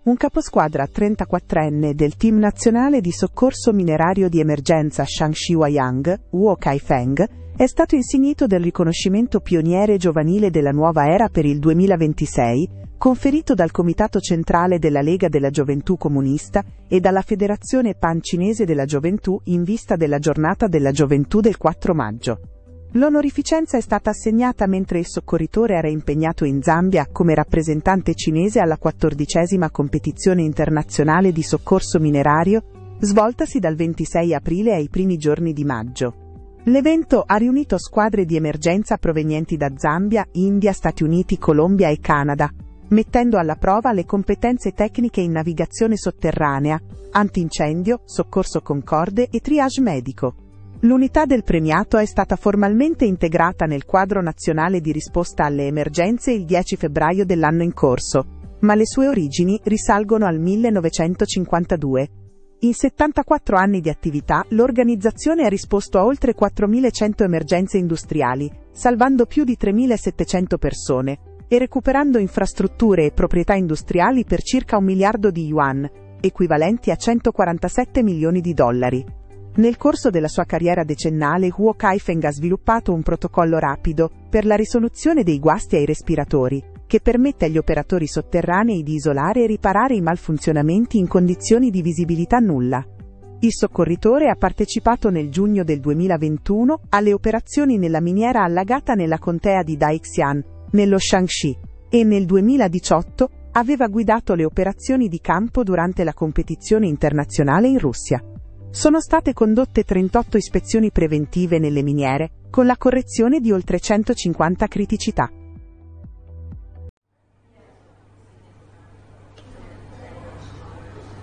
un caposquadra 34enne del team nazionale di soccorso minerario di emergenza Shaanxi Huayang, Huo Kaifeng, è stato insignito del riconoscimento pioniere giovanile della nuova era per il 2026, conferito dal Comitato Centrale della Lega della Gioventù Comunista e dalla Federazione Pan-Cinese della Gioventù in vista della Giornata della Gioventù del 4 maggio. L'onorificenza è stata assegnata mentre il soccorritore era impegnato in Zambia come rappresentante cinese alla 14ª competizione internazionale di soccorso minerario, svoltasi dal 26 aprile ai primi giorni di maggio. L'evento ha riunito squadre di emergenza provenienti da Zambia, India, Stati Uniti, Colombia e Canada, mettendo alla prova le competenze tecniche in navigazione sotterranea, antincendio, soccorso con corde e triage medico. L'unità del premiato è stata formalmente integrata nel quadro nazionale di risposta alle emergenze il 10 febbraio dell'anno in corso, ma le sue origini risalgono al 1952. In 74 anni di attività, l'organizzazione ha risposto a oltre 4.100 emergenze industriali, salvando più di 3.700 persone, e recuperando infrastrutture e proprietà industriali per circa 1 miliardo di yuan, equivalenti a 147 milioni di dollari. Nel corso della sua carriera decennale Huo Kaifeng ha sviluppato un protocollo rapido per la risoluzione dei guasti ai respiratori, che permette agli operatori sotterranei di isolare e riparare i malfunzionamenti in condizioni di visibilità nulla. Il soccorritore ha partecipato nel giugno del 2021 alle operazioni nella miniera allagata nella contea di Daixian, nello Shaanxi, e nel 2018 aveva guidato le operazioni di campo durante la competizione internazionale in Russia. Sono state condotte 38 ispezioni preventive nelle miniere, con la correzione di oltre 150 criticità.